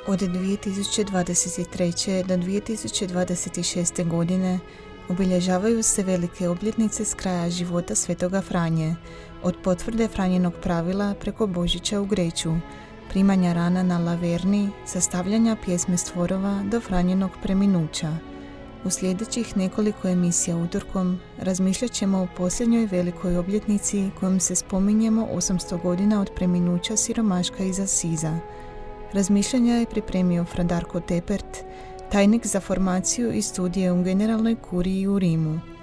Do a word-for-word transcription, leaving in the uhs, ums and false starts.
Od dvije tisuće dvadeset treće. do dvije tisuće dvadeset šeste. godine obilježavaju se velike obljetnice s kraja života Svetoga Franje, od potvrde Franjinog pravila preko Božića u Greću, primanja rana na Laverni, sastavljanja pjesme stvorova do Franjinog preminuća. U sljedećih nekoliko emisija utorkom razmišljat ćemo o posljednjoj velikoj obljetnici kojom se spominjemo osamsto godina od preminuća siromaška iz Asiza. Razmišljanja je pripremio Fra Darko Tepert, tajnik za formaciju i studije u Generalnoj kuriji u Rimu.